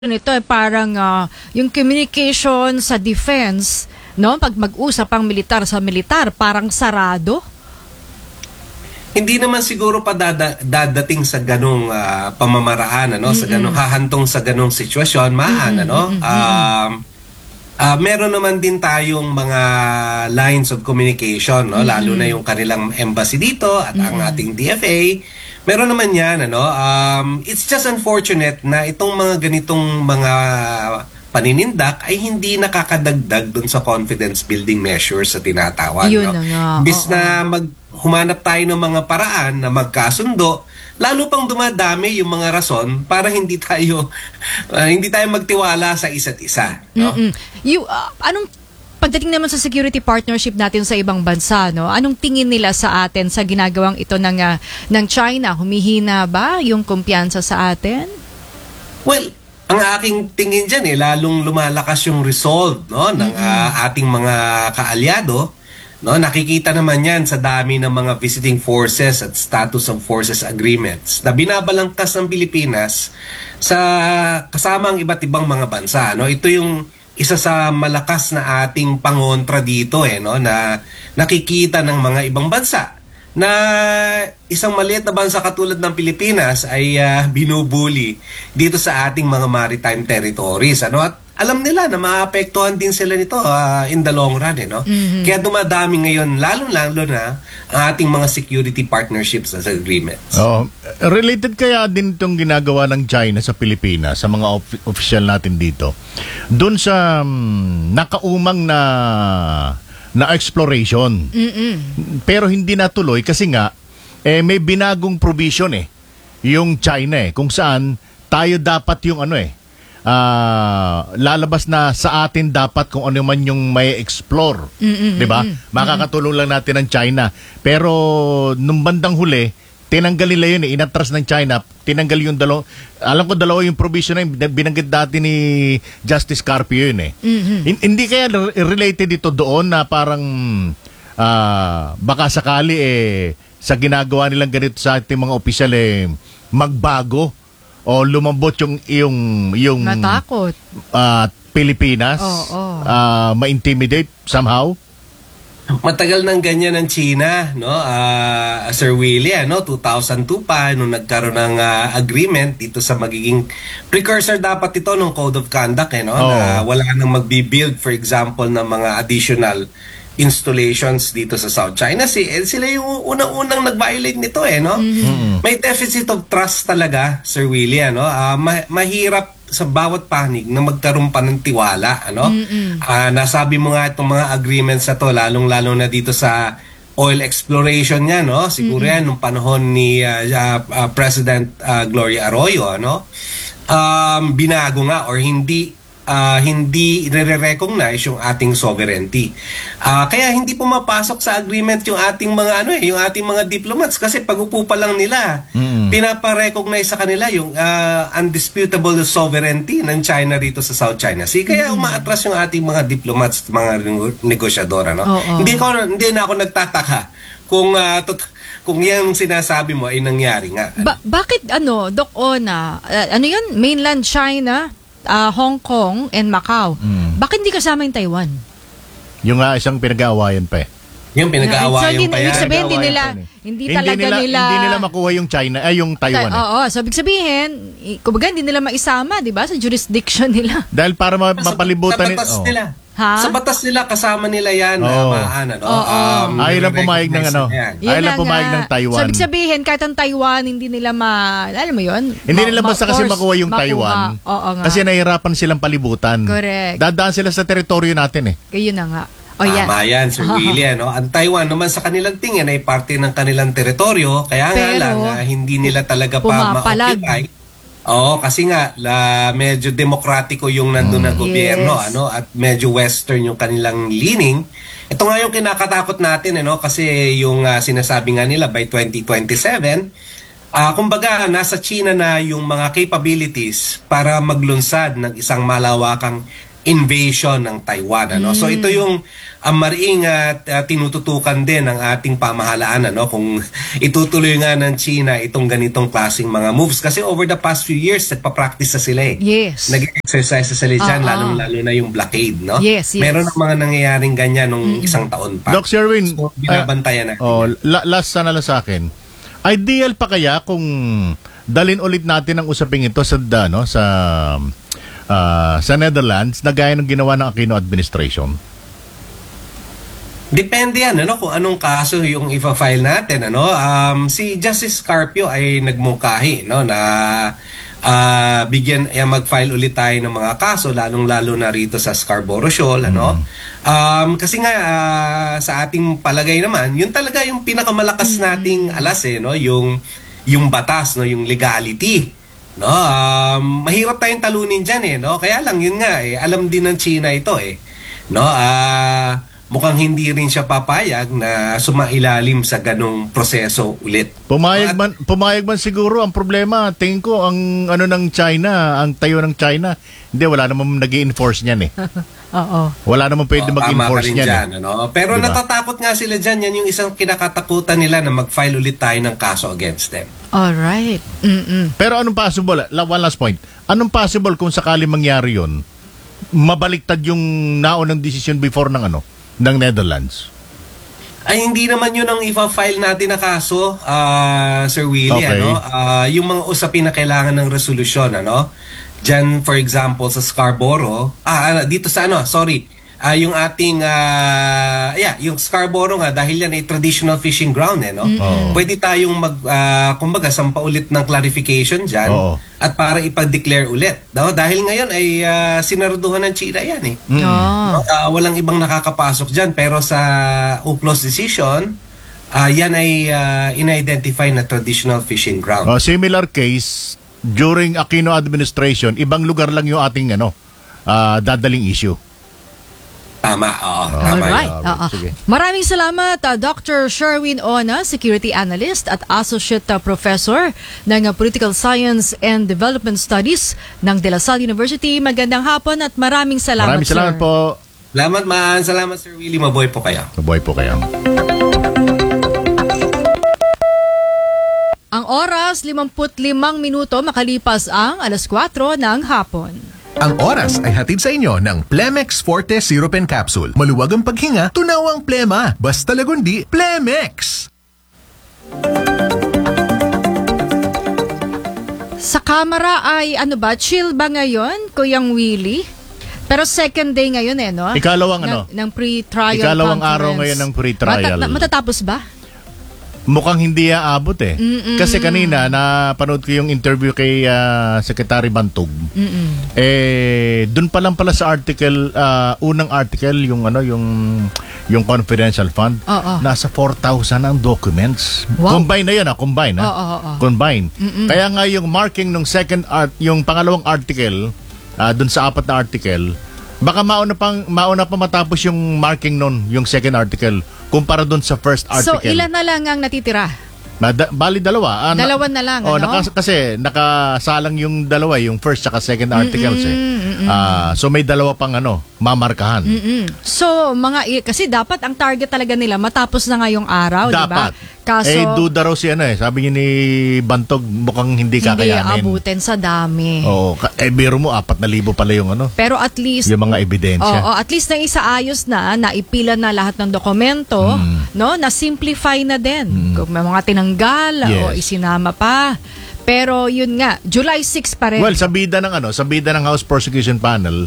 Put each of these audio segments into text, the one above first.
nito parang yung communication sa defense, no? Pag mag-usap ang militar sa militar, parang sarado. Hindi naman siguro pa dadating sa ganong pamamaraan, ano? Sa ganong hahantong sa ganong sitwasyon, meron naman din tayong mga lines of communication, no? Lalo na yung kanilang embassy dito at ang ating DFA. Meron naman yan, ano? It's just unfortunate na itong mga ganitong mga paninindak ay hindi nakakadagdag dun sa confidence building measures sa tinatawag. Yun no? na nga. Bis na humanap tayo ng mga paraan na magkasundo, lalo pang dumadami yung mga rason para hindi tayo magtiwala sa isa't isa. No? Anong pagdating naman sa security partnership natin sa ibang bansa, no? Anong tingin nila sa atin sa ginagawang ito ng China? Humihina ba yung kumpiyansa sa atin? Well, ang aking tingin dyan lalong lumalakas yung resolve, no, ng ating mga kaalyado. No, nakikita naman yan sa dami ng mga visiting forces at status of forces agreements na binabalangkas ng Pilipinas sa kasama ang iba't ibang mga bansa. No? Ito yung isa sa malakas na ating pangontra dito no, na nakikita ng mga ibang bansa na isang maliit na bansa katulad ng Pilipinas ay binubuli dito sa ating mga maritime territories. Ano? At alam nila na maapektuhan din sila nito in the long run. No? Kaya dumadami ngayon, lalo-lalo na ang ating mga security partnerships as agreements. Related kaya din itong ginagawa ng China sa Pilipinas, sa mga official natin dito, doon sa nakaumang na exploration. Pero hindi natuloy kasi nga may binagong provision yung China kung saan tayo dapat yung lalabas na sa atin dapat kung ano man yung may explore. 'Di ba? Makakatulong lang natin ang China. Pero nung bandang huli, tinanggal nila yun inatras ng China, tinanggal yung dalawa yung provision na binanggit dati ni Justice Carpio yun Hindi kaya related ito doon na parang baka sakali sa ginagawa nilang ganito sa ating mga opisyal magbago o lumambot yung matakot Pilipinas, ma-intimidate somehow. Matagal nang ganyan ng China, no? Sir Willie, 2002 pa nung nagkaroon ng agreement dito sa magiging precursor dapat ito ng Code of Conduct, na wala nang magbi-build, for example, ng mga additional installations dito sa South China Sea. Sila yung unang-unang nag-violate nito, no? May deficit of trust talaga, Sir Willie, mahirap sa bawat panig na magkaroon pa ng tiwala, nasabi mo nga itong mga agreements na to, lalong-lalo na dito sa oil exploration niya, no? Siguro yan nung panahon ni President Gloria Arroyo, binago nga or hindi nire-recognize yung ating sovereignty. Kaya hindi pumapasok sa agreement yung ating mga yung ating mga diplomats kasi pag-upo pa lang nila, pinapa-recognize sa kanila yung undisputable sovereignty ng China dito sa South China Sea. Kaya umaatras yung ating mga diplomats, mga negosyador, Hindi na ako nagtataka kung yan sinasabi mo ay nangyari nga. Bakit Doc Ona, yun? Mainland China, Hong Kong and Macau. Bakit hindi kasama yung Taiwan? Yung isang pinag-aawayan pa Yung pinag-aawayan pa yan. Ibig sabihin, hindi nila makuha yung China, yung Taiwan. So ibig sabihin, kumbaga hindi nila maisama, di ba? Sa jurisdiction nila. Dahil para mapalibutan nila. Sa batas nila, kasama nila yan. Ayaw lang pumayag ng ayaw lang pumayag ng Taiwan. So, ibig sabihin, kahit ang Taiwan, hindi nila alam mo yun? Hindi nila basta kasi makuha yung Taiwan. Kasi nahihirapan silang palibutan. Correct. Dadaan sila sa teritoryo natin Yun na nga. Tama yan, Sir Willie. Ang Taiwan naman sa kanilang tingin ay parte ng kanilang teritoryo. Kaya nga lang, hindi nila talaga pa ma-occupy. Kasi nga medyo demokratiko yung nandun na gobyerno, at medyo western yung kanilang leaning. Ito nga yung kinakatakot natin, kasi yung sinasabi nga nila by 2027, kumbaga nasa China na yung mga capabilities para maglunsad ng isang malawakang invasion ng Taiwan, ano. So ito yung mariing tinututukan din ng ating pamahalaan, ano, kung itutuloy nga ng China itong ganitong klaseng mga moves, kasi over the past few years nagpa-practice na sila eh. Yes. Nag-exercise na sila dyan, lalong-lalo na yung blockade, no? Yes. Meron ng mga nangyayaring ganyan nung isang taon pa. Doc Sherwin, So, binabantayan natin. last sana lang sa akin. Ideal pa kaya kung dalin ulit natin ang usaping ito sa sa Netherlands na gaya ng ginawa ng Aquino administration? Depende yan, ano, kung anong kaso yung ipa-file natin, ano. Si Justice Carpio ay nagmungkahi, no, na mag-file ulit tayo ng mga kaso, lalong-lalo na rito sa Scarborough Shoal, ano. Kasi nga sa ating palagay naman, yun talaga yung pinakamalakas nating alas no, yung batas, no, yung legality. No, mahirap tayong talunin diyan no. Kaya lang yun nga alam din ng China ito no. Mukhang hindi rin siya papayag na sumailalim sa ganong proseso ulit. Pumayag man siguro. Ang problema, tingin ko ang ng China, ang tayo ng China, hindi, wala namang nag-i-enforce niyan Oo. Wala namang pwede mag-enforce niyan dyan, ano? Pero diba? Natatakot nga sila dyan. Yan yung isang kinakatakutan nila na mag-file ulit tayo ng kaso against them. Alright. Pero anong possible? One last point. Anong possible kung sakali mangyari yun, mabaliktad yung naunang decision before ng Netherlands? Ay, hindi naman yun ang ipa-file natin na kaso, Sir Willie. Okay. Yung mga usapin na kailangan ng resolusyon, Diyan, for example, sa Scarborough, dito sa yung ating, yung Scarborough nga, dahil yan ay traditional fishing ground, Pwede tayong kumbaga, sampa ulit ng clarification dyan, at para ipag-declare ulit. Dahil ngayon ay sinaraduhan ng China yan, walang ibang nakakapasok dyan, pero sa UCLOS decision, yan ay in-identify na traditional fishing ground. Similar case, during Aquino administration, ibang lugar lang yung ating dadaling issue. Tama, tama. Alright. Sige. Maraming salamat, Dr. Sherwin Ona, Security Analyst at Associate Professor ng Political Science and Development Studies ng De La Salle University. Magandang hapon at maraming salamat, Maraming salamat sir. po. Salamat, man. Salamat, Sir Willie. Mabuhay po kayo. Mabuhay po kayo. Ang oras, 55 minuto makalipas ang 4:00 ng hapon. Ang oras ay hatid sa inyo ng Plemex Forte Syrup and Capsule. Maluwag ang paghinga, tunaw ang plema. Basta lagundi, Plemex! Sa kamera ay chill ba ngayon, Kuyang Willie? Pero second day ngayon no? Ikalawang ng pre-trial Ikalawang conference. araw ngayon ng pre-trial. Matatapos ba? Mukhang hindi aabot Kasi kanina napanood ko yung interview kay Secretary Bantog. Doon pa lang pala sa article, unang article yung yung confidential fund, nasa 4,000 ang documents. Wow. Combine na 'yan, combine Combine. Kaya nga yung marking ng yung pangalawang article, doon sa apat na article, baka mauna pa matapos yung marking nun, yung second article, kumpara dun sa first article. So, ilan na lang ang natitira? Bali dalawa. Dalawa na lang, kasi nakasalang yung dalawa, yung first at second articles so may dalawa pang mamarkahan. So, kasi dapat ang target talaga nila matapos na ngayong araw, di ba? Dapat. Kaso, Duda raw si sabi niya ni Bantog, mukhang hindi hindi kakayanin. abutin sa dami. Oo, biro mo 4,000 pala yung Pero at least, yung mga ebidensya. at least na isaayos naipila na lahat ng dokumento, na simplify na din. Kung may mga tinanggal o isinama pa. Pero yun nga, July 6 pa rin. Well, sa bida ng House Prosecution Panel,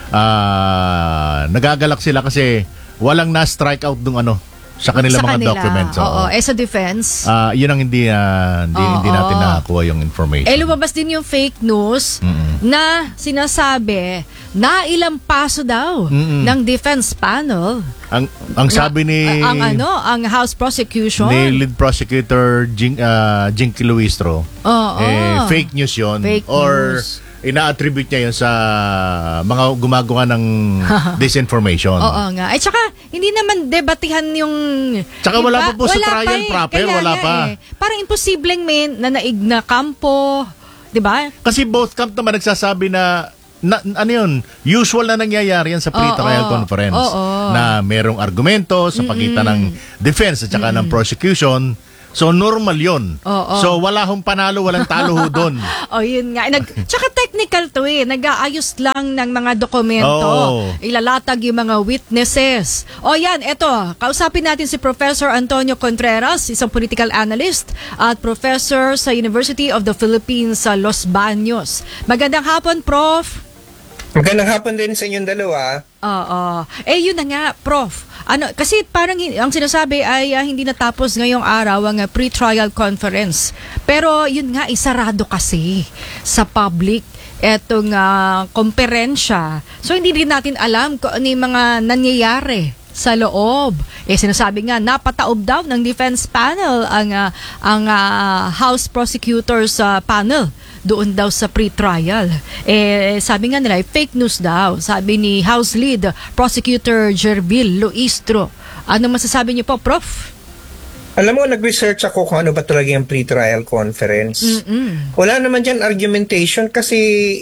nagagalak sila kasi walang na-strike out dung sa kanila mga documents. Sa defense. Yun ang hindi natin nakakuha yung information. Lumabas din yung fake news na sinasabi na ilang paso daw ng defense panel. Ang sabi ni ang House Prosecution ni lead prosecutor Jinky Luistro, fake news yun. Fake or news. ina-attribute niya yun sa mga gumagawa ng disinformation. Oo nga. Tsaka, hindi naman debatihan yung... Tsaka wala pa po sa trial proper, wala pa. Parang imposibleng may nanaig na kampo, di ba? Kasi both camp naman nagsasabi na ano yun, usual na nangyayari yan sa pre-trial conference. Na merong argumento sa pagitan ng defense at saka ng prosecution. So, normal yun. So, wala hong panalo, walang talo ho doon. Yun nga. Tsaka technical to nag-aayos lang ng mga dokumento. Ilalatag yung mga witnesses. Yan, eto. Kausapin natin si Professor Antonio Contreras, isang political analyst at professor sa University of the Philippines sa Los Baños. Magandang hapon, Prof. Magandang hapon din sa inyong dalawa. Yun na nga, Prof. Kasi parang ang sinasabi ay hindi natapos ngayong araw ang pre-trial conference. Pero yun nga, isarado kasi sa public etong komperensya. So hindi rin natin alam kung ano yung mga nangyayari sa loob. Sinasabi nga, napataob daw ng defense panel ang House Prosecutors panel doon daw sa pre-trial. Sabi nga nila, fake news daw. Sabi ni House Lead Prosecutor Jervil Luistro. Ano masasabi niyo po, Prof? Alam mo, nag-research ako kung ano ba talaga yung pre-trial conference. Wala naman dyan argumentation kasi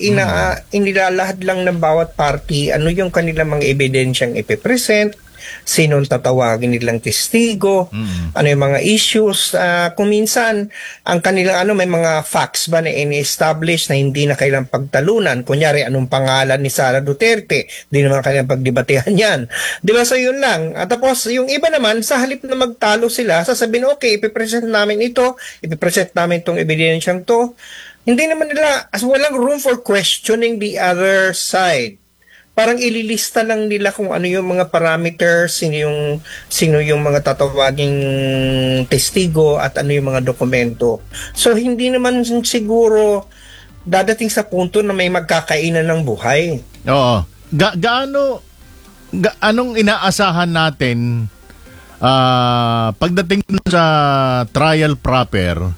inilalahad lang ng bawat party ano yung kanilang mga ebidensyang ipipresent, sinong tatawagin nilang testigo, ano yung mga issues. Kung minsan, ang kanilang may mga facts ba na ini-establish na hindi na kailang pagtalunan. Kunyari, anong pangalan ni Sara Duterte? Hindi naman kailang pagdebatehan yan. Di ba? So yun lang. At tapos, yung iba naman, sa halip na magtalo sila, sasabihin, okay, ipipresent namin ito, ipipresent namin itong ebidensyang to. Hindi naman nila, walang room for questioning the other side. Parang ililista lang nila kung ano yung mga parameters, sino yung mga tatawaging testigo at ano yung mga dokumento. So hindi naman siguro dadating sa punto na may magkakainan ng buhay. Oo. Anong inaasahan natin pagdating sa trial proper,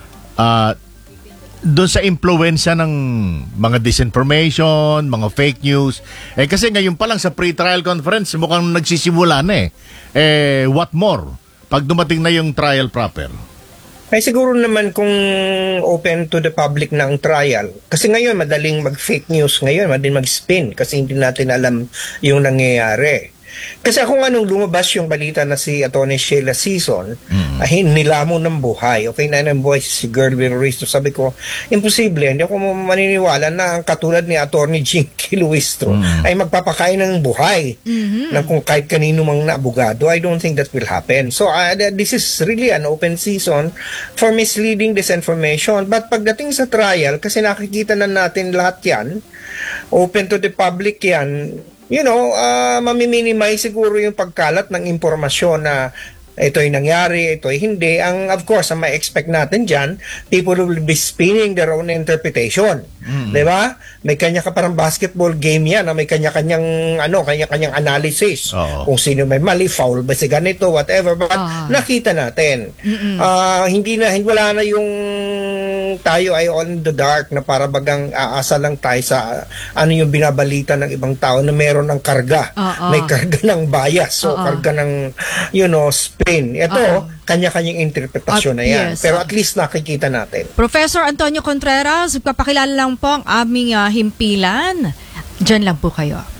doon sa impluwensya ng mga disinformation, mga fake news. Kasi ngayon pa lang sa pre-trial conference, mukhang nagsisimula na what more? Pag dumating na yung trial proper. Ay siguro naman kung open to the public na ang trial. Kasi ngayon, madaling mag-fake news ngayon, madaling mag-spin kasi hindi natin alam yung nangyayari. Kasi ako nga nung lumabas yung balita na si Atty. Sheila Sison, nilamon ng buhay. Okay na ng buhay si Gerwin Ruiz. So sabi ko, imposible. Hindi ako maniniwala na ang katulad ni Atty. Jinky Luistro ay magpapakain ng buhay ng kung kahit kanino mang na abogado. I don't think that will happen. So this is really an open season for misleading disinformation. But pagdating sa trial, kasi nakikita na natin lahat yan, open to the public yan, mamiminimize siguro yung pagkalat ng impormasyon na ito'y nangyari, ito'y hindi. Of course, ang ma-expect natin dyan, people will be spinning their own interpretation. Diba? May kanya ka parang basketball game yan, may kanya-kanyang kanya-kanyang analysis. Kung sino may mali, foul ba si ganito, whatever. But nakita natin. Wala na yung tayo ay all in the dark na para bagang aasa lang tayo sa ano yung binabalita ng ibang tao na meron ng karga. May karga ng bias. So, karga ng, spin. Ito, kanya-kanyang interpretasyon na yan. Yes. Pero at least nakikita natin. Professor Antonio Contreras, papakilala lang po ang aming himpilan. Diyan lang po kayo.